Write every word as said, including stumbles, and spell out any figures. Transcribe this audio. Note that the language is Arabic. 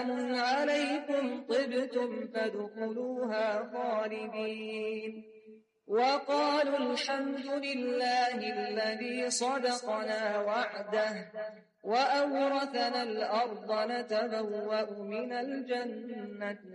عليكم طبتم فادخلوها خالدين وقالوا الحمد لله الذي صدقنا وعده وأورثنا الأرض نتبوأ من الجنة